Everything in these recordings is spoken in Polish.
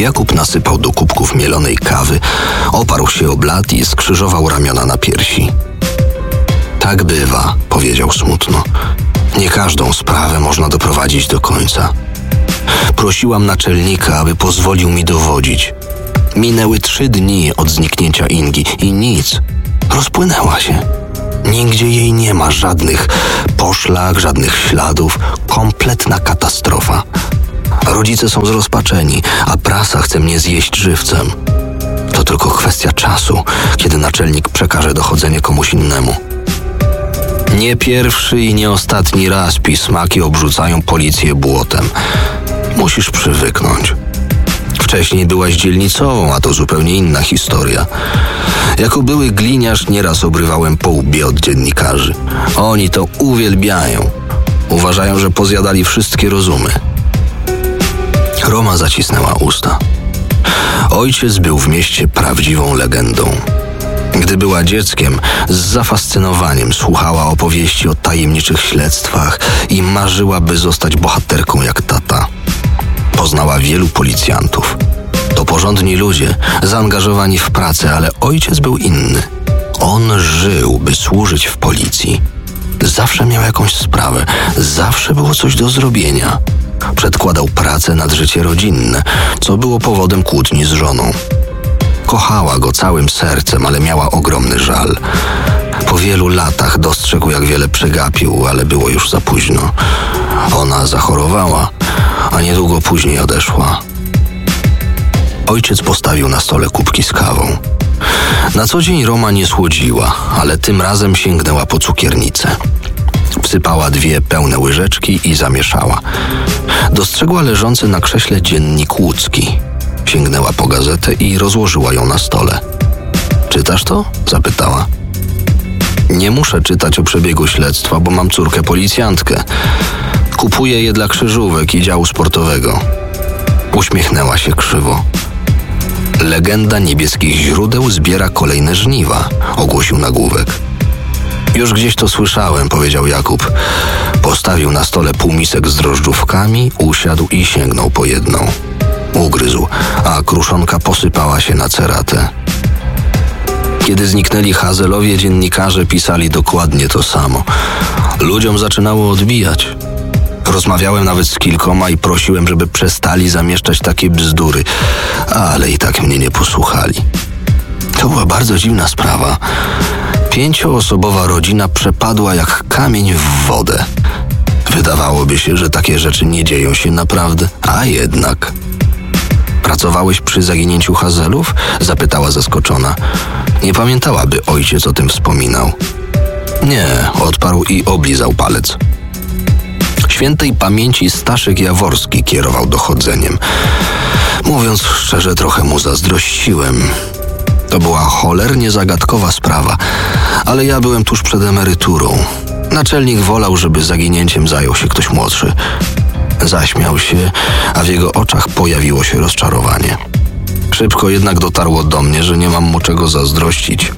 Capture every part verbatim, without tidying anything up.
Jakub nasypał do kubków mielonej kawy, oparł się o blat i skrzyżował ramiona na piersi. Tak bywa, powiedział smutno. Nie każdą sprawę można doprowadzić do końca. Prosiłam naczelnika, aby pozwolił mi dowodzić. Minęły trzy dni od zniknięcia Ingi i nic. Rozpłynęła się. Nigdzie jej nie ma, żadnych poszlak, żadnych śladów. Kompletna katastrofa. Rodzice są zrozpaczeni, a prasa chce mnie zjeść żywcem. To tylko kwestia czasu, kiedy naczelnik przekaże dochodzenie komuś innemu. Nie pierwszy i nie ostatni raz pismaki obrzucają policję błotem. Musisz przywyknąć. Wcześniej byłaś dzielnicową, a to zupełnie inna historia. Jako były gliniarz nieraz obrywałem po łbie od dziennikarzy. Oni to uwielbiają. Uważają, że pozjadali wszystkie rozumy. Roma zacisnęła usta. Ojciec był w mieście prawdziwą legendą. Gdy była dzieckiem, z zafascynowaniem słuchała opowieści o tajemniczych śledztwach i marzyła, by zostać bohaterką jak tata. Poznała wielu policjantów. To porządni ludzie, zaangażowani w pracę, ale ojciec był inny. On żył, by służyć w policji. Zawsze miał jakąś sprawę, zawsze było coś do zrobienia. Przedkładał pracę nad życie rodzinne, co było powodem kłótni z żoną. Kochała go całym sercem, ale miała ogromny żal. Po wielu latach dostrzegł, jak wiele przegapił, ale było już za późno. Ona zachorowała, a niedługo później odeszła. Ojciec postawił na stole kubki z kawą. Na co dzień Roma nie słodziła, ale tym razem sięgnęła po cukiernicę. Wsypała dwie pełne łyżeczki i zamieszała. Dostrzegła leżący na krześle dziennik łódzki. Sięgnęła po gazetę i rozłożyła ją na stole. Czytasz to? Zapytała. Nie muszę czytać o przebiegu śledztwa, bo mam córkę policjantkę. Kupuję je dla krzyżówek i działu sportowego. Uśmiechnęła się krzywo. Legenda niebieskich źródeł zbiera kolejne żniwa, ogłosił nagłówek. Już gdzieś to słyszałem, powiedział Jakub. Postawił na stole półmisek z drożdżówkami, usiadł i sięgnął po jedną. Ugryzł, a kruszonka posypała się na ceratę. Kiedy zniknęli Hazelowie, dziennikarze pisali dokładnie to samo. Ludziom zaczynało odbijać. Rozmawiałem nawet z kilkoma i prosiłem, żeby przestali zamieszczać takie bzdury, ale i tak mnie nie posłuchali. To była bardzo dziwna sprawa. Pięcioosobowa rodzina przepadła jak kamień w wodę. Wydawałoby się, że takie rzeczy nie dzieją się naprawdę, a jednak... Pracowałeś przy zaginięciu Hazelów? Zapytała zaskoczona. Nie pamiętała, by ojciec o tym wspominał. Nie, odparł i oblizał palec. Świętej pamięci Staszek Jaworski kierował dochodzeniem. Mówiąc szczerze, trochę mu zazdrościłem. To była cholernie zagadkowa sprawa, ale ja byłem tuż przed emeryturą. Naczelnik wolał, żeby zaginięciem zajął się ktoś młodszy. Zaśmiał się, a w jego oczach pojawiło się rozczarowanie. Szybko jednak dotarło do mnie, że nie mam mu czego zazdrościć.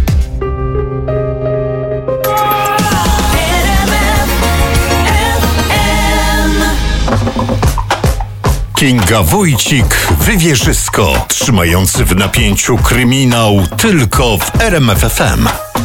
Kinga Wójcik, Wywierzysko, trzymający w napięciu kryminał tylko w R M F F M.